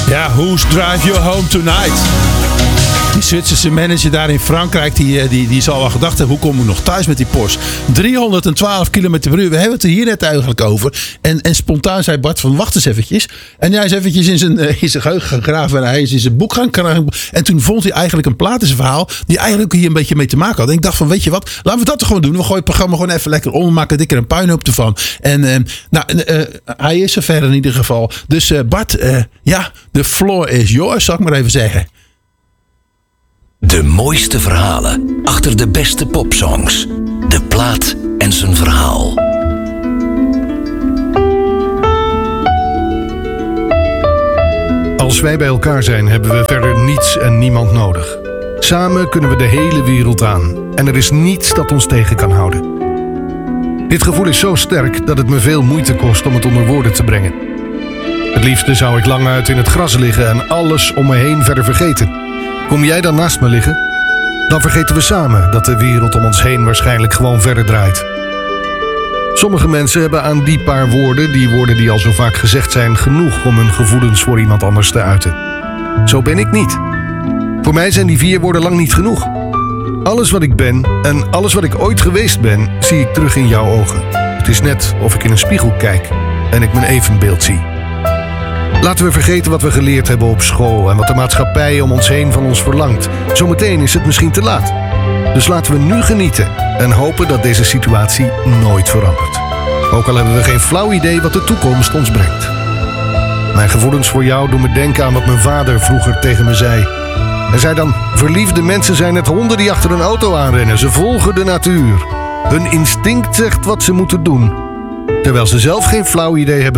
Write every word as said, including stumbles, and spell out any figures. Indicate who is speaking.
Speaker 1: Ja, Who's Drive You Home Tonight? Die Zwitserse manager daar in Frankrijk, die, die, die zal wel gedacht hebben, hoe kom ik nog thuis met die Porsche? driehonderdtwaalf kilometer per uur. We hebben het er hier net eigenlijk over. En, en spontaan zei Bart van, wacht eens eventjes. En hij is eventjes in zijn, in zijn geheugen gaan graven. En hij is in zijn boek gaan graven. En toen vond hij eigenlijk een plaat in zijn verhaal, die eigenlijk hier een beetje mee te maken had. En ik dacht van, weet je wat, laten we dat toch gewoon doen. We gooien het programma gewoon even lekker om. We maken er een puinhoop ervan. En uh, nou, uh, hij is zover in ieder geval. Dus uh, Bart, uh, ja, the floor is yours, zal ik maar even zeggen.
Speaker 2: De mooiste verhalen achter de beste popsongs. De plaat en zijn verhaal.
Speaker 3: Als wij bij elkaar zijn, hebben we verder niets en niemand nodig. Samen kunnen we de hele wereld aan. En er is niets dat ons tegen kan houden. Dit gevoel is zo sterk dat het me veel moeite kost om het onder woorden te brengen. Het liefste zou ik lang uit in het gras liggen en alles om me heen verder vergeten. Kom jij dan naast me liggen? Dan vergeten we samen dat de wereld om ons heen waarschijnlijk gewoon verder draait. Sommige mensen hebben aan die paar woorden, die woorden die al zo vaak gezegd zijn, genoeg om hun gevoelens voor iemand anders te uiten. Zo ben ik niet. Voor mij zijn die vier woorden lang niet genoeg. Alles wat ik ben en alles wat ik ooit geweest ben, zie ik terug in jouw ogen. Het is net of ik in een spiegel kijk en ik mijn evenbeeld zie. Laten we vergeten wat we geleerd hebben op school en wat de maatschappij om ons heen van ons verlangt. Zometeen is het misschien te laat. Dus laten we nu genieten en hopen dat deze situatie nooit verandert. Ook al hebben we geen flauw idee wat de toekomst ons brengt. Mijn gevoelens voor jou doen me denken aan wat mijn vader vroeger tegen me zei. Hij zei dan, verliefde mensen zijn net honden die achter een auto aanrennen. Ze volgen de natuur. Hun instinct zegt wat ze moeten doen, terwijl ze zelf geen flauw idee hebben